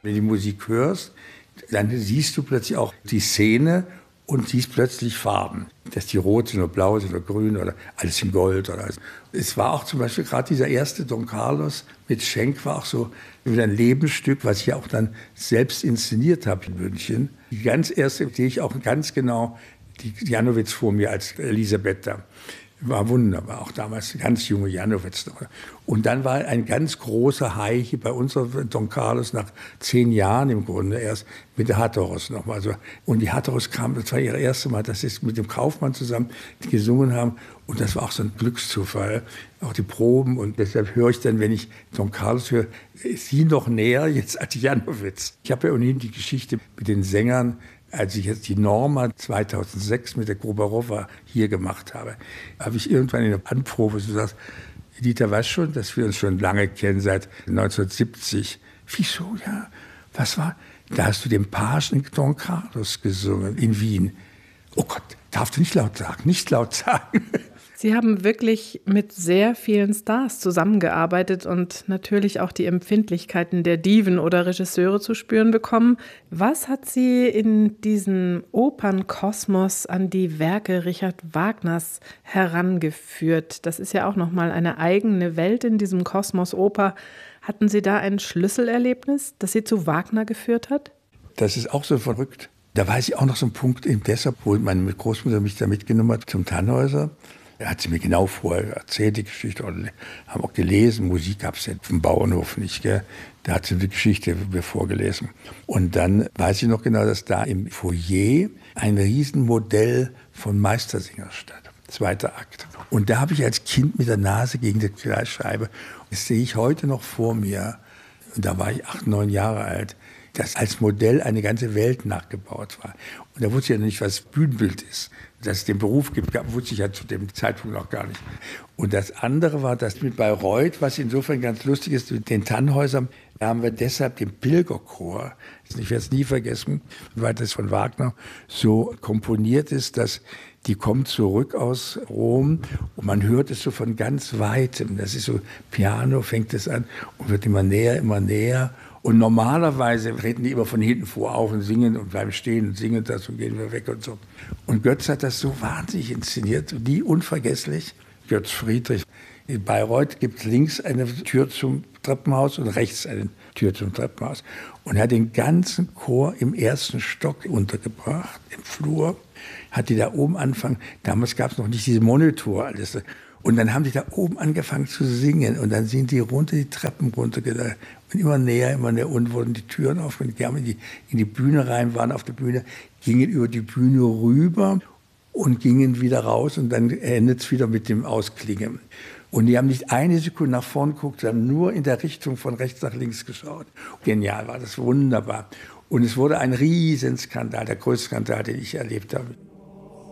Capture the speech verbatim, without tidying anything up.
Wenn du die Musik hörst, dann siehst du plötzlich auch die Szene und siehst plötzlich Farben. Dass die rot sind oder blau sind oder grün oder alles in Gold. Oder alles. Es war auch zum Beispiel gerade dieser erste Don Carlos mit Schenk war auch so wieder ein Lebensstück, was ich auch dann selbst inszeniert habe in München. Die ganz erste sehe ich auch ganz genau die Janowitz vor mir als Elisabeth da. War wunderbar, auch damals ganz junge Janowitz. Und dann war ein ganz großer Hai hier bei unserer Don Carlos nach zehn Jahren im Grunde erst mit der Hatteros nochmal. So. Und die Hatteros kam, das war ihr erstes Mal, dass sie mit dem Kaufmann zusammen gesungen haben. Und das war auch so ein Glückszufall, auch die Proben. Und deshalb höre ich dann, wenn ich Don Carlos höre, sie noch näher jetzt als Janowitz. Ich habe ja ohnehin die Geschichte mit den Sängern, als ich jetzt die Norma zweitausendsechs mit der Gruberowa hier gemacht habe, habe ich irgendwann in der Anprobe so gesagt, Dieter, weißt schon, dass wir uns schon lange kennen, seit neunzehnhundertsiebzig. Wieso, ja? Was war? Da hast du den Pagen Don Carlos gesungen in Wien. Oh Gott, darfst du nicht laut sagen, nicht laut sagen. Sie haben wirklich mit sehr vielen Stars zusammengearbeitet und natürlich auch die Empfindlichkeiten der Diven oder Regisseure zu spüren bekommen. Was hat Sie in diesen Opernkosmos an die Werke Richard Wagners herangeführt? Das ist ja auch nochmal eine eigene Welt in diesem Kosmos Oper. Hatten Sie da ein Schlüsselerlebnis, das Sie zu Wagner geführt hat? Das ist auch so verrückt. Da weiß ich auch noch so einen Punkt in Dessau, wo meine Großmutter mich da mitgenommen hat zum Tannhäuser. Da hat sie mir genau vorher erzählt, die Geschichte, und haben auch gelesen. Musik gab es ja vom Bauernhof nicht, gell? Da hat sie die Geschichte mir vorgelesen. Und dann weiß ich noch genau, dass da im Foyer ein Riesenmodell von Meistersinger stand. Zweiter Akt. Und da habe ich als Kind mit der Nase gegen die Glasscheibe, das sehe ich heute noch vor mir, und da war ich acht, neun Jahre alt, dass als Modell eine ganze Welt nachgebaut war. Und da wusste ich ja nicht, was Bühnenbild ist. Dass es den Beruf gibt, wusste ich ja zu dem Zeitpunkt noch gar nicht. Und das andere war, dass mit Bayreuth, was insofern ganz lustig ist, mit den Tannhäusern, da haben wir deshalb den Pilgerchor, ich werde es nie vergessen, weil das von Wagner so komponiert ist, dass die kommt zurück aus Rom und man hört es so von ganz Weitem. Das ist so, Piano fängt es an und wird immer näher, immer näher. Und normalerweise treten die immer von hinten vor auf und singen und bleiben stehen und singen das und gehen wir weg und so. Und Götz hat das so wahnsinnig inszeniert, nie unvergesslich. Götz Friedrich. In Bayreuth gibt es links eine Tür zum Treppenhaus und rechts eine Tür zum Treppenhaus. Und er hat den ganzen Chor im ersten Stock untergebracht, im Flur. Hat die da oben angefangen, damals gab es noch nicht diese Monitor, alles. Und dann haben die da oben angefangen zu singen und dann sind die runter, die Treppen runtergegangen und immer näher, immer näher und wurden die Türen auf und kamen in die, in die Bühne rein, waren auf der Bühne, gingen über die Bühne rüber und gingen wieder raus und dann endet es wieder mit dem Ausklingen. Und die haben nicht eine Sekunde nach vorn geguckt, sie haben nur in der Richtung von rechts nach links geschaut. Genial, war das wunderbar. Und es wurde ein Riesenskandal, der größte Skandal, den ich erlebt habe.